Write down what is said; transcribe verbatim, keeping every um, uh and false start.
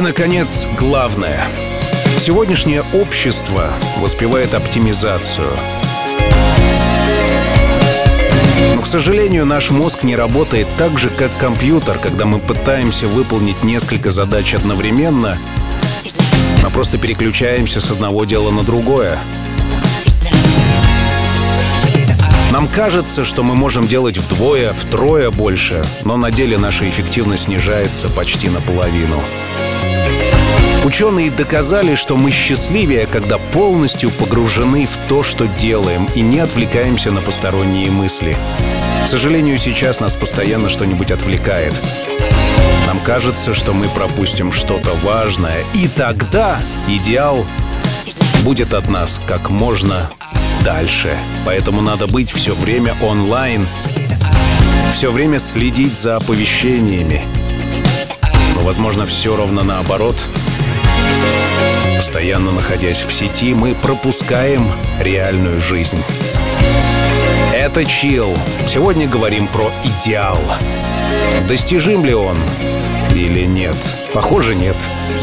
наконец, главное. Сегодняшнее общество воспевает оптимизацию. Но, к сожалению, наш мозг не работает так же, как компьютер, когда мы пытаемся выполнить несколько задач одновременно, мы просто переключаемся с одного дела на другое. Нам кажется, что мы можем делать вдвое, втрое больше, но на деле наша эффективность снижается почти наполовину. Ученые доказали, что мы счастливее, когда полностью погружены в то, что делаем, и не отвлекаемся на посторонние мысли. К сожалению, сейчас нас постоянно что-нибудь отвлекает. Нам кажется, что мы пропустим что-то важное, и тогда идеал будет от нас как можно дальше. Поэтому надо быть все время онлайн, все время следить за оповещениями. Но, возможно, все ровно наоборот. Постоянно находясь в сети, мы пропускаем реальную жизнь. Это Chill. Сегодня говорим про идеал. Достижим ли он или нет? Похоже, нет.